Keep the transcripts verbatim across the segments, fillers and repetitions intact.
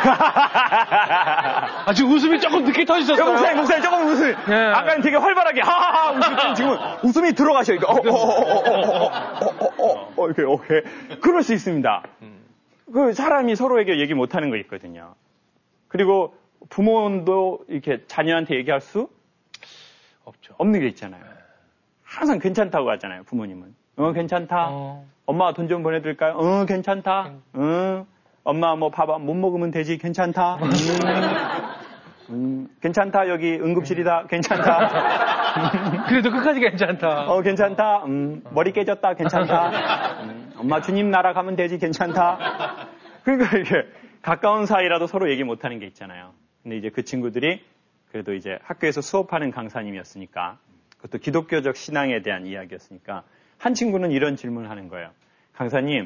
아, 지금 웃음이 조금 늦게 터지셨어요. 목사님, 목사님 조금 웃음이. 네. 아까는 되게 활발하게 하하하 웃을 땐 지금은 웃음이 들어가셔. 이거 어어어어어어어어 이렇게 오케이. 그럴 수 있습니다. 그 사람이 서로에게 얘기 못하는 거 있거든요. 그리고 부모도 이렇게 자녀한테 얘기할 수 없죠. 없는 게 있잖아요. 항상 괜찮다고 하잖아요. 부모님은. 어 괜찮다. 어. 엄마가 돈 좀 보내드릴까요? 어 괜찮다. 응. 어. 엄마 뭐 밥 못 먹으면 되지. 괜찮다. 음. 음. 괜찮다. 여기 응급실이다. 괜찮다. 그래도 끝까지 괜찮다. 어 괜찮다. 음. 머리 깨졌다. 괜찮다. 음. 엄마 주님 나라 가면 되지. 괜찮다. 그러니까 이게 가까운 사이라도 서로 얘기 못하는 게 있잖아요. 근데 이제 그 친구들이 그래도 이제 학교에서 수업하는 강사님이었으니까 그것도 기독교적 신앙에 대한 이야기였으니까 한 친구는 이런 질문을 하는 거예요. 강사님,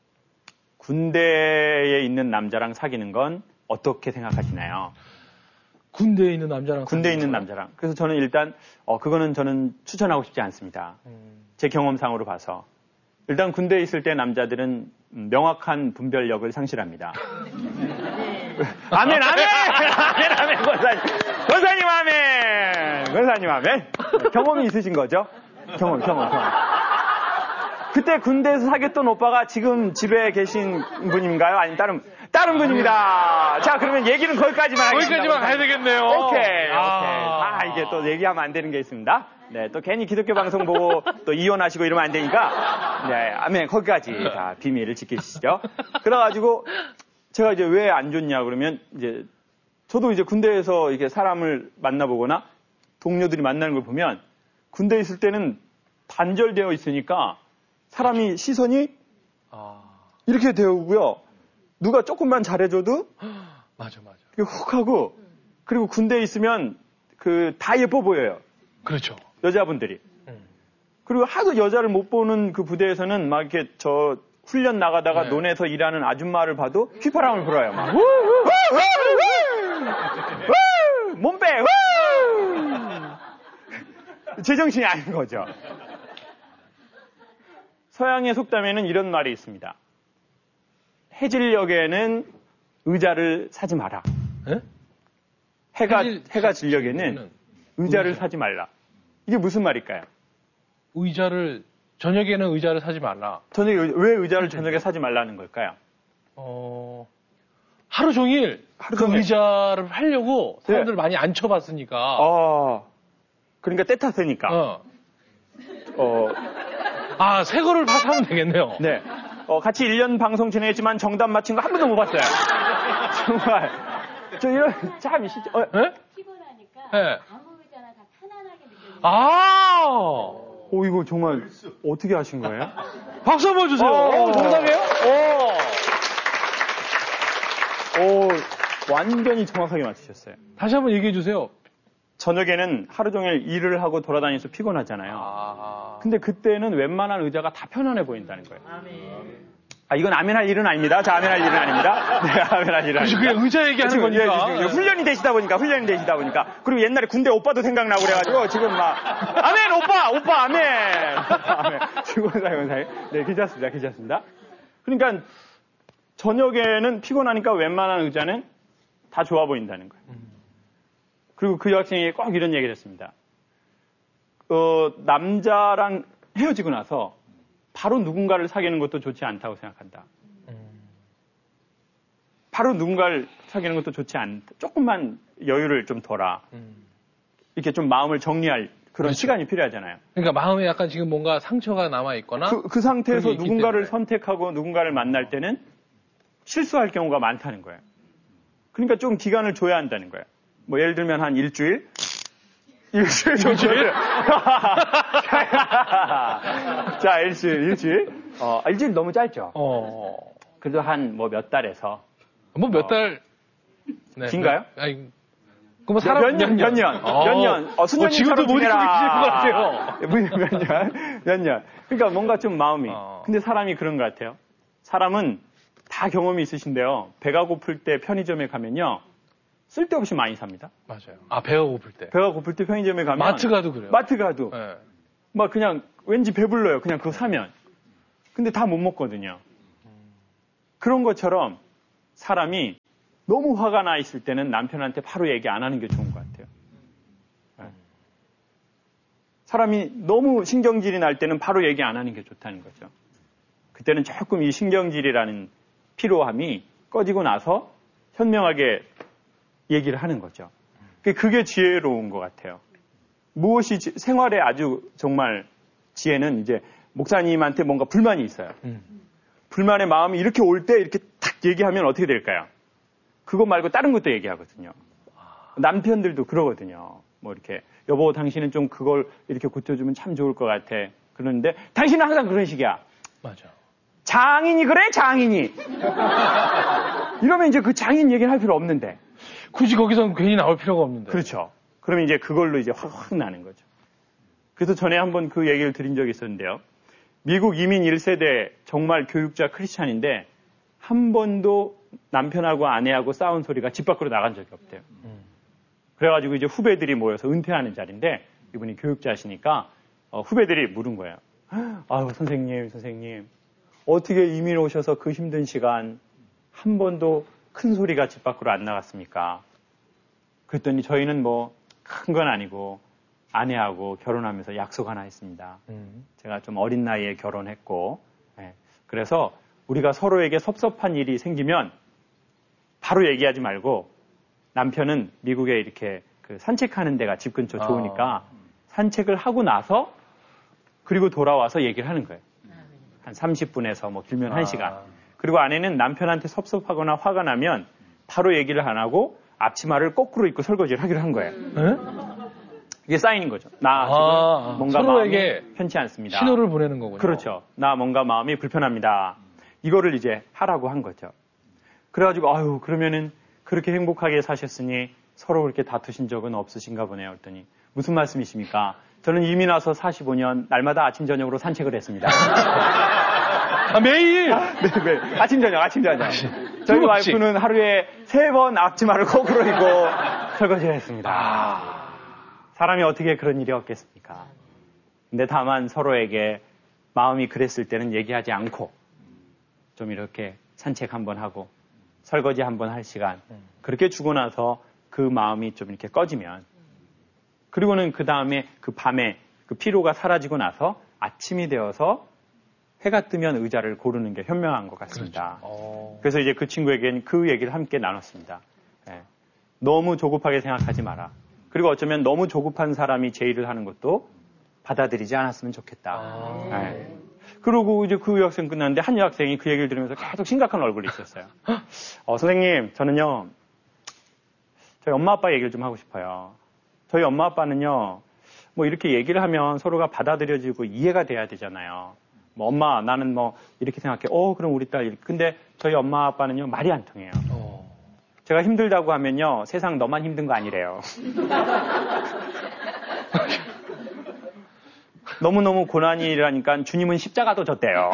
군대에 있는 남자랑 사귀는 건 어떻게 생각하시나요? 군대에 있는 남자랑 군대에 있는 남자랑. 그래서 저는 일단 어 그거는 저는 추천하고 싶지 않습니다. 음. 제 경험상으로 봐서. 일단 군대에 있을 때 남자들은 명확한 분별력을 상실합니다. 아멘, 아멘! 아멘, 아멘, 권사님. 권사님, 아멘! 권사님, 아멘! 경험이 있으신 거죠? 경험, 경험, 경험. 그때 군대에서 사귀었던 오빠가 지금 집에 계신 분인가요? 아니면 다른, 다른 분입니다. 자, 그러면 얘기는 거기까지만 하겠습니다. 거기까지만 가야 되겠네요. 오케이, 오케이. 아, 아 이게 또 얘기하면 안 되는 게 있습니다. 네, 또 괜히 기독교 방송 보고 또 이혼하시고 이러면 안 되니까. 네, 아멘, 거기까지 다 비밀을 지키시죠. 그래가지고, 제가 이제 왜 안 좋냐 그러면 이제 저도 이제 군대에서 이렇게 사람을 만나보거나 동료들이 만나는 걸 보면 군대에 있을 때는 단절되어 있으니까 사람이 시선이 이렇게 되고요. 누가 조금만 잘해줘도 맞아 맞아. 훅 하고 그리고 군대에 있으면 그 다 예뻐 보여요. 그렇죠. 여자분들이. 음. 그리고 하도 여자를 못 보는 그 부대에서는 막 이렇게 저 훈련 나가다가 네. 논에서 일하는 아줌마를 봐도 휘파람을 불어요. 막. 몸 빼! 제정신이 아닌 거죠. 서양의 속담에는 이런 말이 있습니다. 해질녘에는 의자를 사지 마라. 에? 해가, 해질, 해가 질녘에는 의자를 의자. 사지 말라. 이게 무슨 말일까요? 의자를 저녁에는 의자를 사지 말라. 저녁에 왜 의자를 저녁에 사지 말라는 걸까요? 어 하루 종일 하루 그 종일. 의자를 하려고 사람들 네. 많이 앉혀봤으니까. 아 그러니까 때 탔으니까. 어. 어. 아 새 거를 다 사면 되겠네요. 네. 어 같이 일 년 방송 진행했지만 정답 맞힌 거 한 번도 못 봤어요. 정말 저 이런 참 진짜. 어. 네? 피곤하니까 네. 아무 의자나 다 편안하게 느껴지는. 아. 오, 이거 정말 어떻게 하신 거예요? 박수 한번 주세요. 오, 정답이에요? 오. 오, 완전히 정확하게 맞추셨어요. 다시 한번 얘기해 주세요. 저녁에는 하루 종일 일을 하고 돌아다니면서 피곤하잖아요. 아. 근데 그때는 웬만한 의자가 다 편안해 보인다는 거예요. 아멘. 아, 이건 아멘할 일은 아닙니다. 자, 아멘할 일은 아닙니다. 네, 아멘할 일은 아닙니다. 그냥 의자 얘기하는 거니까. 예, 훈련이 되시다 보니까, 훈련이 되시다 보니까. 그리고 옛날에 군대 오빠도 생각나고 그래가지고, 지금 막, 아멘! 오빠! 오빠! 아멘! 아멘. 지구원사님, 원사님. 네, 괜찮습니다. 괜찮습니다. 그러니까, 저녁에는 피곤하니까 웬만한 의자는 다 좋아 보인다는 거예요. 그리고 그 여학생이 꼭 이런 얘기를 했습니다. 어, 남자랑 헤어지고 나서, 바로 누군가를 사귀는 것도 좋지 않다고 생각한다. 음. 바로 누군가를 사귀는 것도 좋지 않다. 조금만 여유를 좀 둬라. 음. 이렇게 좀 마음을 정리할 그런 그렇죠. 시간이 필요하잖아요. 그러니까 마음에 약간 지금 뭔가 상처가 남아있거나 그, 그 상태에서 누군가를 때문에. 선택하고 누군가를 만날 때는 실수할 경우가 많다는 거예요. 그러니까 좀 기간을 줘야 한다는 거예요. 뭐 예를 들면 한 일주일? 일주일 정도를. 자, 일주일, 일주일. 어, 일주일 너무 짧죠? 어. 그래도 한 뭐 몇 달에서. 뭐 몇 달. 어. 네, 긴가요? 몇, 아니, 그럼 사람 몇 년, 몇 년. 어. 몇 년. 어, 어, 지금도 머릿속에 드실 것 같아요. 몇 년, 몇 년. 그러니까 뭔가 좀 마음이. 어. 근데 사람이 그런 것 같아요. 사람은 다 경험이 있으신데요. 배가 고플 때 편의점에 가면요. 쓸데없이 많이 삽니다. 맞아요. 아, 배가 고플 때. 배가 고플 때 편의점에 가면. 마트 가도 그래요. 마트 가도. 네. 막 그냥 왠지 배불러요. 그냥 그거 사면. 근데 다 못 먹거든요. 음. 그런 것처럼 사람이 너무 화가 나 있을 때는 남편한테 바로 얘기 안 하는 게 좋은 것 같아요. 네. 사람이 너무 신경질이 날 때는 바로 얘기 안 하는 게 좋다는 거죠. 그때는 조금 이 신경질이라는 피로함이 꺼지고 나서 현명하게 얘기를 하는 거죠. 그게 지혜로운 것 같아요. 무엇이 지, 생활에 아주 정말 지혜는 이제 목사님한테 뭔가 불만이 있어요. 음. 불만의 마음이 이렇게 올 때 이렇게 탁 얘기하면 어떻게 될까요? 그거 말고 다른 것도 얘기하거든요. 남편들도 그러거든요. 뭐 이렇게 여보 당신은 좀 그걸 이렇게 고쳐주면 참 좋을 것 같아. 그러는데 당신은 항상 그런 식이야. 맞아. 장인이 그래 장인이. 이러면 이제 그 장인 얘기를 할 필요 없는데. 굳이 거기서 괜히 나올 필요가 없는데. 그렇죠. 그러면 이제 그걸로 이제 확, 확 나는 거죠. 그래서 전에 한번 그 얘기를 드린 적이 있었는데요. 미국 이민 일 세대 정말 교육자 크리스찬인데 한 번도 남편하고 아내하고 싸운 소리가 집 밖으로 나간 적이 없대요. 음. 그래가지고 이제 후배들이 모여서 은퇴하는 자리인데 이분이 교육자시니까 어, 후배들이 물은 거예요. 아유 선생님 선생님 어떻게 이민 오셔서 그 힘든 시간 한 번도 큰 소리가 집 밖으로 안 나갔습니까? 그랬더니 저희는 뭐 큰 건 아니고 아내하고 결혼하면서 약속 하나 했습니다. 음. 제가 좀 어린 나이에 결혼했고 네. 그래서 우리가 서로에게 섭섭한 일이 생기면 바로 얘기하지 말고 남편은 미국에 이렇게 그 산책하는 데가 집 근처 좋으니까 아. 산책을 하고 나서 그리고 돌아와서 얘기를 하는 거예요. 한 삼십 분에서 뭐 길면 아. 한 시간. 그리고 아내는 남편한테 섭섭하거나 화가 나면 바로 얘기를 안 하고 앞치마를 거꾸로 입고 설거지를 하기로 한 거예요. 네? 이게 사인인 거죠. 나 지금 아, 뭔가 마음이 편치 않습니다. 신호를 보내는 거군요. 그렇죠. 나 뭔가 마음이 불편합니다. 이거를 이제 하라고 한 거죠. 그래가지고 아유 그러면은 그렇게 행복하게 사셨으니 서로 그렇게 다투신 적은 없으신가 보네요. 그랬더니 무슨 말씀이십니까? 저는 이민 와서 사십오 년 날마다 아침 저녁으로 산책을 했습니다. 아, 매일? 네, 매일. 아침 저녁, 아침 저녁. 저희 와이프는 하루에 세 번 앞치마를 거꾸로 입고 설거지를 했습니다. 아... 사람이 어떻게 그런 일이 없겠습니까? 근데 다만 서로에게 마음이 그랬을 때는 얘기하지 않고 좀 이렇게 산책 한번 하고 설거지 한번 할 시간 그렇게 주고 나서 그 마음이 좀 이렇게 꺼지면 그리고는 그 다음에 그 밤에 그 피로가 사라지고 나서 아침이 되어서 해가 뜨면 의자를 고르는 게 현명한 것 같습니다. 그렇죠. 그래서 이제 그 친구에게는 그 얘기를 함께 나눴습니다. 네. 너무 조급하게 생각하지 마라. 그리고 어쩌면 너무 조급한 사람이 제의를 하는 것도 받아들이지 않았으면 좋겠다. 아. 네. 그러고 이제 그 여학생 끝났는데 한 여학생이 그 얘기를 들으면서 계속 심각한 얼굴이 있었어요. 어, 선생님, 저는요, 저희 엄마 아빠 얘기를 좀 하고 싶어요. 저희 엄마 아빠는요, 뭐 이렇게 얘기를 하면 서로가 받아들여지고 이해가 돼야 되잖아요. 뭐 엄마, 나는 뭐 이렇게 생각해. 어, 그럼 우리 딸 이렇게. 근데 저희 엄마 아빠는요, 말이 안 통해요. 어. 제가 힘들다고 하면요, 세상 너만 힘든 거 아니래요. 너무너무 고난이라니까 주님은 십자가도 졌대요.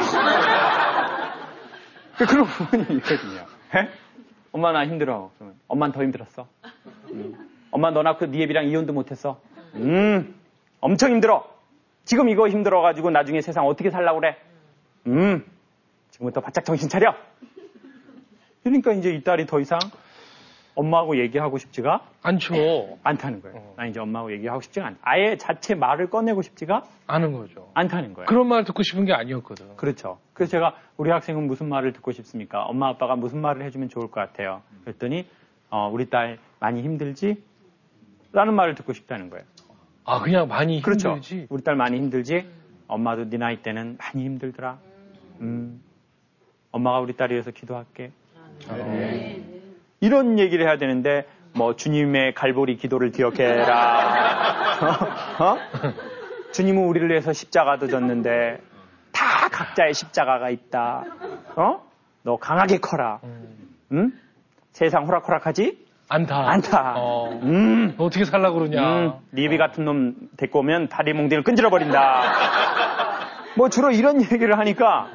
그런 부분이 있거든요. 에? 엄마 나 힘들어. 그러면 엄마는 더 힘들었어. 음. 엄마 너 낳고 네 애비랑 이혼도 못했어. 음, 엄청 힘들어. 지금 이거 힘들어가지고 나중에 세상 어떻게 살라고 그래? 음, 지금부터 바짝 정신 차려. 그러니까 이제 이 딸이 더 이상 엄마하고 얘기하고 싶지가 않죠. 않다는 거예요. 어. 나 이제 엄마하고 얘기하고 싶지가 않다. 아예 자체 말을 꺼내고 싶지가 않은 거죠. 않다는 거예요. 그런 말 듣고 싶은 게 아니었거든. 그렇죠. 그래서 제가 우리 학생은 무슨 말을 듣고 싶습니까? 엄마 아빠가 무슨 말을 해주면 좋을 것 같아요. 그랬더니 어, 우리 딸 많이 힘들지? 라는 말을 듣고 싶다는 거예요. 아 그냥 많이 그렇죠. 힘들지? 우리 딸 많이 힘들지? 엄마도 네 나이 때는 많이 힘들더라. 음, 엄마가 우리 딸 위해서 기도할게. 네. 이런 얘기를 해야 되는데 뭐 주님의 갈보리 기도를 기억해라. 어? 어? 주님은 우리를 위해서 십자가도 졌는데 다 각자의 십자가가 있다. 어? 너 강하게 커라. 응? 세상 호락호락하지? 않다. 않다. 어. 음. 너 어떻게 살라고 그러냐. 음. 리비 같은 놈 데리고 오면 다리 몽둥이를 끈질러버린다. 뭐 주로 이런 얘기를 하니까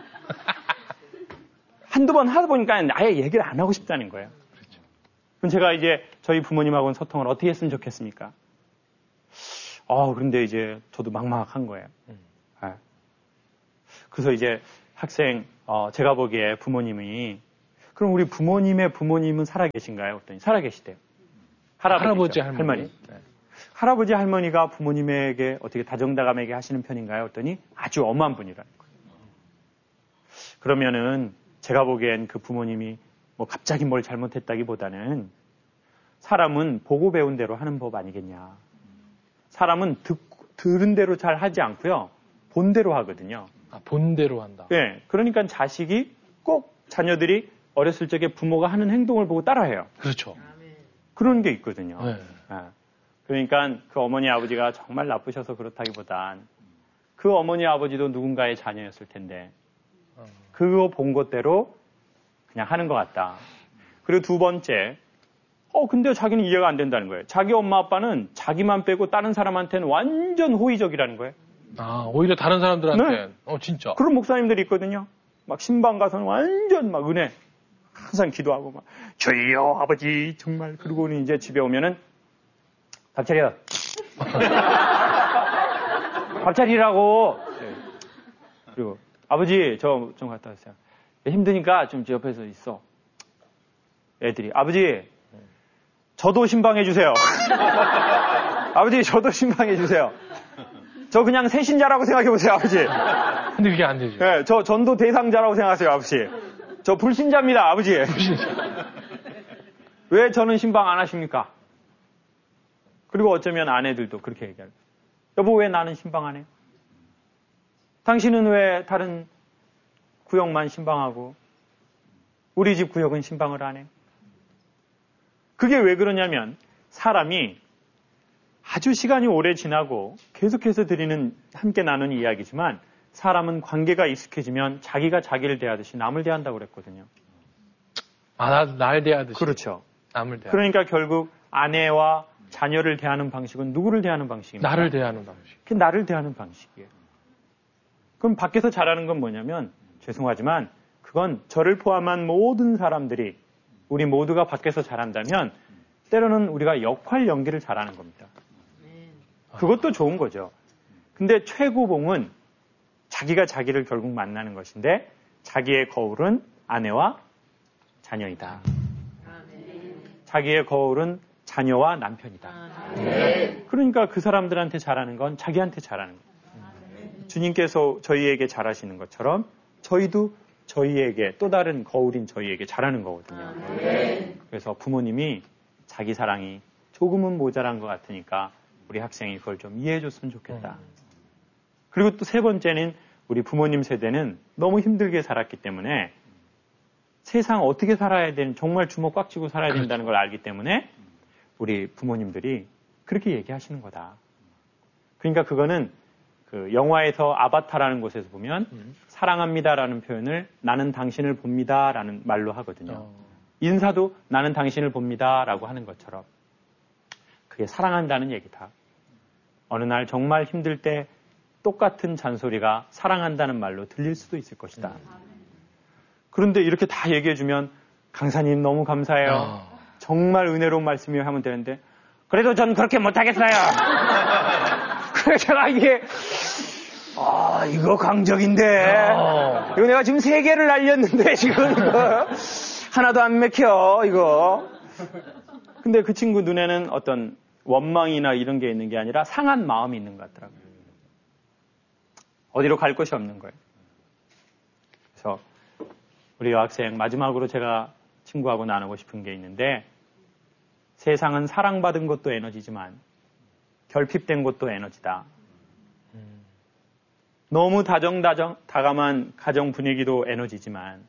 한두 번 하다 보니까 아예 얘기를 안 하고 싶다는 거예요. 그렇죠. 그럼 제가 이제 저희 부모님하고는 소통을 어떻게 했으면 좋겠습니까? 어, 그런데 이제 저도 막막한 거예요. 음. 네. 그래서 이제 학생, 어, 제가 보기에 부모님이 그럼 우리 부모님의 부모님은 살아계신가요? 어떠니? 살아계시대요. 할아버지, 할머니. 할머니. 네. 할아버지, 할머니가 부모님에게 어떻게 다정다감하게 하시는 편인가요? 어떠니? 아주 엄한 분이라는 거예요. 그러면은 제가 보기엔 그 부모님이 뭐 갑자기 뭘 잘못했다기보다는 사람은 보고 배운 대로 하는 법 아니겠냐. 사람은 듣, 들은 대로 잘 하지 않고요. 본대로 하거든요. 아, 본대로 한다. 네. 그러니까 자식이 꼭 자녀들이 어렸을 적에 부모가 하는 행동을 보고 따라해요. 그렇죠. 그런 게 있거든요. 네. 네. 그러니까 그 어머니 아버지가 정말 나쁘셔서 그렇다기보단 그 어머니 아버지도 누군가의 자녀였을 텐데 그거 본 것대로 그냥 하는 것 같다. 그리고 두 번째, 어 근데 자기는 이해가 안 된다는 거예요. 자기 엄마 아빠는 자기만 빼고 다른 사람한테는 완전 호의적이라는 거예요. 아 오히려 다른 사람들한테 네. 어 진짜. 그런 목사님들이 있거든요. 막 신방 가서는 완전 막 은혜 항상 기도하고 막 주여 아버지 정말. 그러고는 이제 집에 오면은 밥 차려. 밥 차리라고. 네. 그리고 아버지 저 좀 갔다 왔어요. 힘드니까 좀 제 옆에서 있어. 애들이 아버지 저도 신방해 주세요. 아버지 저도 신방해 주세요. 저 그냥 새신자라고 생각해 보세요, 아버지. 근데 그게 안 되죠. 네, 저 전도 대상자라고 생각하세요, 아버지. 저 불신자입니다, 아버지. 왜 저는 신방 안 하십니까? 그리고 어쩌면 아내들도 그렇게 얘기해요. 여보, 왜 나는 신방 안 해요? 당신은 왜 다른 구역만 신방하고 우리 집 구역은 신방을 안 해요? 그게 왜 그러냐면 사람이 아주 시간이 오래 지나고 계속해서 드리는 함께 나누는 이야기지만 사람은 관계가 익숙해지면 자기가 자기를 대하듯이 남을 대한다고 그랬거든요. 아, 나, 날 대하듯이. 그렇죠. 남을 대하. 그러니까 결국 아내와 자녀를 대하는 방식은 누구를 대하는 방식입니까? 나를 대하는 방식. 그게 나를 대하는 방식이에요. 그럼 밖에서 잘하는 건 뭐냐면 죄송하지만 그건 저를 포함한 모든 사람들이 우리 모두가 밖에서 잘한다면 때로는 우리가 역할 연기를 잘하는 겁니다. 그것도 좋은 거죠. 근데 최고봉은 자기가 자기를 결국 만나는 것인데 자기의 거울은 아내와 자녀이다. 자기의 거울은 자녀와 남편이다. 그러니까 그 사람들한테 잘하는 건 자기한테 잘하는 거예요. 주님께서 저희에게 잘하시는 것처럼 저희도 저희에게 또 다른 거울인 저희에게 잘하는 거거든요. 그래서 부모님이 자기 사랑이 조금은 모자란 것 같으니까 우리 학생이 그걸 좀 이해해 줬으면 좋겠다. 그리고 또 세 번째는 우리 부모님 세대는 너무 힘들게 살았기 때문에 세상 어떻게 살아야 되는 정말 주먹 꽉 쥐고 살아야 된다는 걸 알기 때문에 우리 부모님들이 그렇게 얘기하시는 거다. 그러니까 그거는 그 영화에서 아바타라는 곳에서 보면 음. 사랑합니다라는 표현을 나는 당신을 봅니다라는 말로 하거든요. 어. 인사도 나는 당신을 봅니다라고 하는 것처럼 그게 사랑한다는 얘기다. 어느 날 정말 힘들 때 똑같은 잔소리가 사랑한다는 말로 들릴 수도 있을 것이다. 음. 그런데 이렇게 다 얘기해주면 강사님 너무 감사해요. 어. 정말 은혜로운 말씀이에요 하면 되는데 그래도 전 그렇게 못하겠어요. 그래서 제가 이게 아 이거 강적인데 어. 이거 내가 지금 세 개를 날렸는데 지금 이거 하나도 안 맥혀 이거. 근데 그 친구 눈에는 어떤 원망이나 이런 게 있는 게 아니라 상한 마음이 있는 것 같더라고요. 어디로 갈 곳이 없는 거예요. 그래서 우리 여학생 마지막으로 제가 친구하고 나누고 싶은 게 있는데 세상은 사랑받은 것도 에너지지만 결핍된 것도 에너지다. 음. 너무 다정다정 다감한 가정 분위기도 에너지지만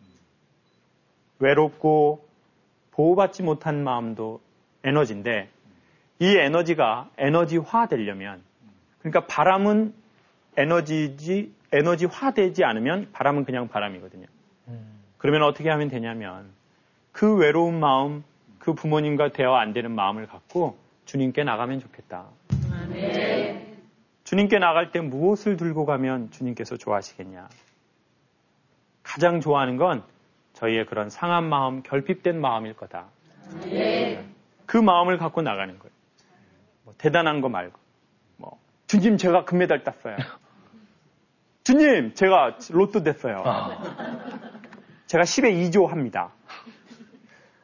외롭고 보호받지 못한 마음도 에너지인데 이 에너지가 에너지화 되려면 그러니까 바람은 에너지지 에너지화되지 않으면 바람은 그냥 바람이거든요. 음. 그러면 어떻게 하면 되냐면 그 외로운 마음 그 부모님과 대화 안 되는 마음을 갖고 주님께 나가면 좋겠다. 네. 주님께 나갈 때 무엇을 들고 가면 주님께서 좋아하시겠냐. 가장 좋아하는 건 저희의 그런 상한 마음, 결핍된 마음일 거다. 네. 그 마음을 갖고 나가는 거예요. 뭐 대단한 거 말고. 뭐 주님 제가 금메달 땄어요. 주님 제가 로또 됐어요. 아. 제가 십에 이 조 합니다.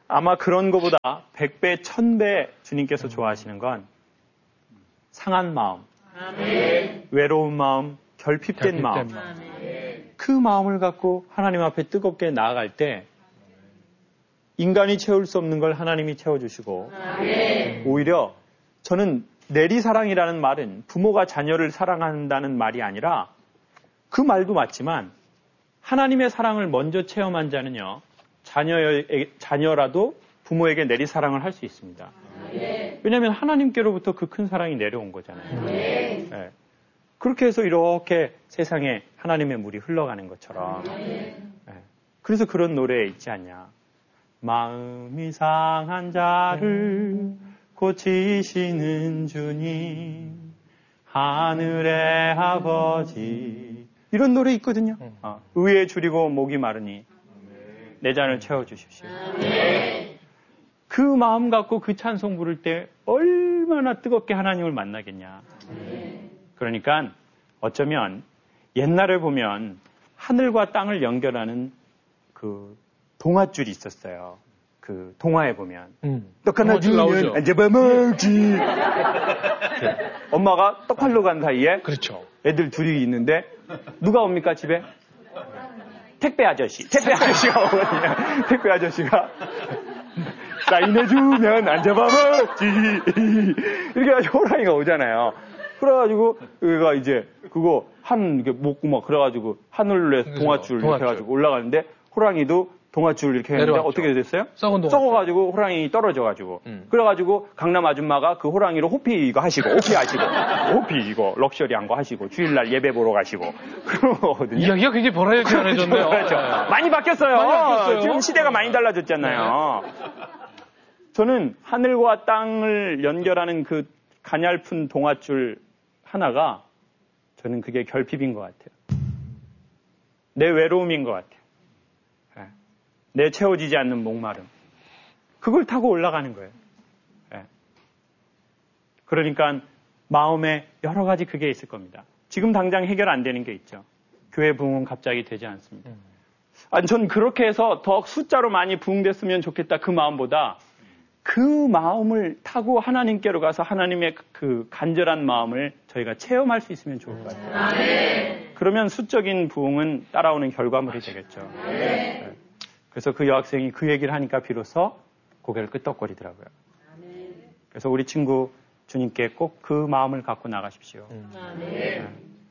아마 그런 것보다 백 배, 천 배 주님께서 좋아하시는 건 상한 마음, 아멘. 외로운 마음, 결핍된, 결핍된 마음. 마음. 그 마음을 갖고 하나님 앞에 뜨겁게 나아갈 때 인간이 채울 수 없는 걸 하나님이 채워주시고 아멘. 오히려 저는 내리사랑이라는 말은 부모가 자녀를 사랑한다는 말이 아니라 그 말도 맞지만 하나님의 사랑을 먼저 체험한 자는요 자녀의, 자녀라도 부모에게 내리사랑을 할 수 있습니다. 아멘. 왜냐하면 하나님께로부터 그 큰 사랑이 내려온 거잖아요. 네. 그렇게 해서 이렇게 세상에 하나님의 물이 흘러가는 것처럼. 네. 그래서 그런 노래에 있지 않냐. 마음이 상한 자를 고치시는 주님, 하늘의 아버지. 이런 노래 있거든요. 어, 의에 줄이고 목이 마르니 내 잔을 채워주십시오. 그 마음 갖고 그 찬송 부를 때 얼마나 뜨겁게 하나님을 만나겠냐. 그러니까 어쩌면 옛날에 보면 하늘과 땅을 연결하는 그 동아줄이 있었어요. 그 동화에 보면 음. 떡 하나 주면 이제 뭐 먹지. 엄마가 떡 팔러 간 사이에 그렇죠. 애들 둘이 있는데 누가 옵니까 집에? 택배 아저씨. 택배 아저씨가 오거든요. 택배 아저씨가 사인해주면 안 잡아먹지. 이렇게 해가지고 호랑이가 오잖아요. 그래가지고, 얘가 이제, 그거, 한, 이렇게 먹고 막, 그래가지고, 하늘에 동아줄 이렇게 해가지고 올라가는데, 호랑이도 동아줄 이렇게 했는데, 내려왔죠. 어떻게 됐어요? 썩은 동아줄. 썩어가지고, 호랑이 떨어져가지고. 음. 그래가지고, 강남 아줌마가 그 호랑이로 호피 이거 하시고, 호피 하시고, 호피 이거, 럭셔리한 거 하시고, 주일날 예배 보러 가시고, 그런 거거든요. 이야기가 굉장히 버라이어티해졌네요. 그렇죠. 많이 바뀌었어요. 많이 바뀌었어요. 지금 시대가 많이 달라졌잖아요. 네. 저는 하늘과 땅을 연결하는 그 가냘픈 동아줄 하나가 저는 그게 결핍인 것 같아요. 내 외로움인 것 같아요. 내 채워지지 않는 목마름. 그걸 타고 올라가는 거예요. 그러니까 마음에 여러 가지 그게 있을 겁니다. 지금 당장 해결 안 되는 게 있죠. 교회 부흥은 갑자기 되지 않습니다. 아니, 전 그렇게 해서 더 숫자로 많이 부흥됐으면 좋겠다 그 마음보다 그 마음을 타고 하나님께로 가서 하나님의 그 간절한 마음을 저희가 체험할 수 있으면 좋을 것 같아요. 아멘. 그러면 수적인 부흥은 따라오는 결과물이 되겠죠. 네. 그래서 그 여학생이 그 얘기를 하니까 비로소 고개를 끄덕거리더라고요. 아멘. 그래서 우리 친구 주님께 꼭 그 마음을 갖고 나가십시오. 아멘. 네.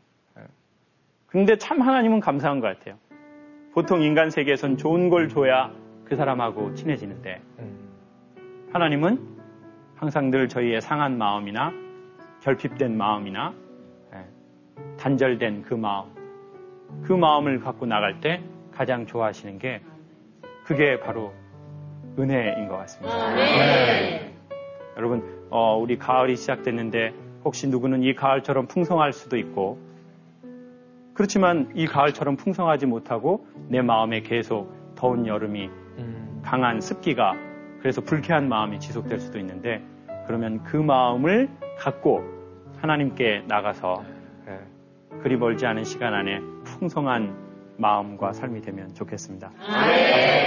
근데 참 하나님은 감사한 것 같아요. 보통 인간 세계에선 좋은 걸 줘야 그 사람하고 친해지는데 하나님은 항상 늘 저희의 상한 마음이나 결핍된 마음이나 단절된 그 마음, 그 마음을 갖고 나갈 때 가장 좋아하시는 게 그게 바로 은혜인 것 같습니다. 네. 여러분, 어, 우리 가을이 시작됐는데 혹시 누구는 이 가을처럼 풍성할 수도 있고 그렇지만 이 가을처럼 풍성하지 못하고 내 마음에 계속 더운 여름이 강한 습기가 그래서 불쾌한 마음이 지속될 수도 있는데 그러면 그 마음을 갖고 하나님께 나가서 그리 멀지 않은 시간 안에 풍성한 마음과 삶이 되면 좋겠습니다.